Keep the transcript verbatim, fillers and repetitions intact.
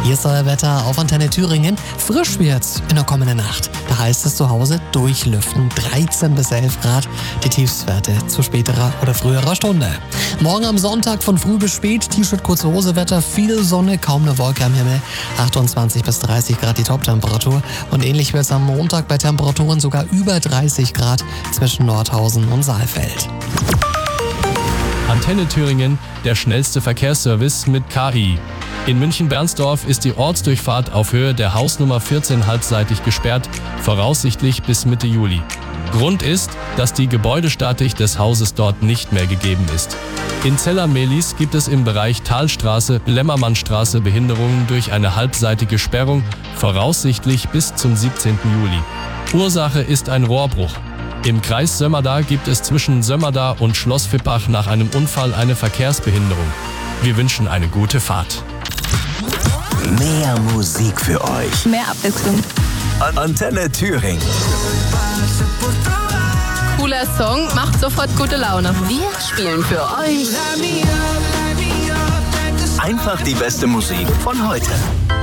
Hier ist euer Wetter auf Antenne Thüringen. Frisch wird's in der kommenden Nacht. Da heißt es zu Hause durchlüften. dreizehn bis elf Grad, die Tiefstwerte zu späterer oder früherer Stunde. Morgen am Sonntag von früh bis spät, T-Shirt, kurze Hose Wetter, viel Sonne, kaum eine Wolke am Himmel. achtundzwanzig bis dreißig Grad die Toptemperatur. Und ähnlich wird's am Montag bei Temperaturen sogar über dreißig Grad zwischen Nordhausen und Saalfeld. Antenne Thüringen, der schnellste Verkehrsservice mit K I. In München-Bernsdorf ist die Ortsdurchfahrt auf Höhe der Hausnummer vierzehn halbseitig gesperrt, voraussichtlich bis Mitte Juli. Grund ist, dass die Gebäudestatik des Hauses dort nicht mehr gegeben ist. In Zella-Mehlis gibt es im Bereich Talstraße, Lämmermannstraße Behinderungen durch eine halbseitige Sperrung, voraussichtlich bis zum siebzehnten Juli. Ursache ist ein Rohrbruch. Im Kreis Sömmerda gibt es zwischen Sömmerda und Schloss Vippach nach einem Unfall eine Verkehrsbehinderung. Wir wünschen eine gute Fahrt. Mehr Musik für euch. Mehr Abwechslung. Antenne Thüringen. Cooler Song, macht sofort gute Laune. Wir spielen für euch Einfach die beste Musik von heute.